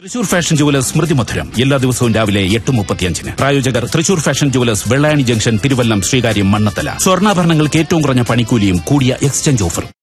Thrissur fashion jewellers സ്മൃതി മധുരം എല്ലാ ദിവസവും രാവിലെ 8:35. പ്രായോജകർ Thrissur fashion jewellers Vellayani junction, Thiruvallam, Sreekaryam, Mannathala. സ്വർണ്ണാഭരണങ്ങൾക്ക് ഏറ്റവും കുറഞ്ഞ പണിക്കൂലിയും കൂടിയ എക്സ്ചേഞ്ച് ഓഫറും.